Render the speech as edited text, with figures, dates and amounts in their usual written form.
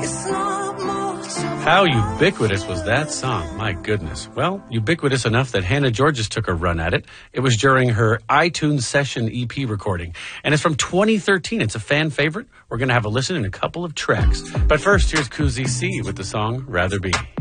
How ubiquitous was that song? My goodness. Well, ubiquitous enough that Hannah Georges took a run at it. It was during her iTunes Session EP recording. And it's from 2013. It's a fan favorite. We're going to have a listen in a couple of tracks. But first, here's Kuzi C with the song Rather Be.